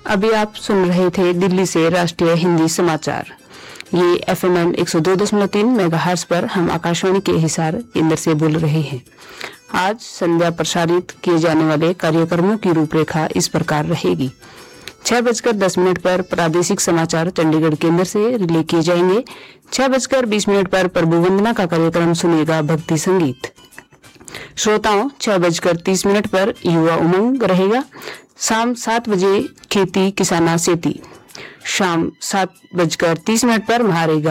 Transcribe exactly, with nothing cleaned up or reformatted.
अभी आप सुन रहे थे दिल्ली से राष्ट्रीय हिंदी समाचार। ये एफ एम एम एक सौ दो दशमलव तीन मेगाहर्ट्ज पर हम आकाशवाणी के हिसार केंद्र से बोल रहे हैं। आज संध्या प्रसारित किए जाने वाले कार्यक्रमों की रूपरेखा इस प्रकार रहेगी। छह बजकर दस मिनट पर प्रादेशिक समाचार चंडीगढ़ केंद्र से रिले किए जाएंगे। छह बजकर बीस मिनट पर प्रभु वंदना का कार्यक्रम सुनेगा भक्ति संगीत। श्रोताओं, छह बजकर तीस मिनट पर युवा उमंग रहेगा। शाम सात बजे खेती किसाना सेती। शाम सात बजकर तीस मिनट पर महारेगा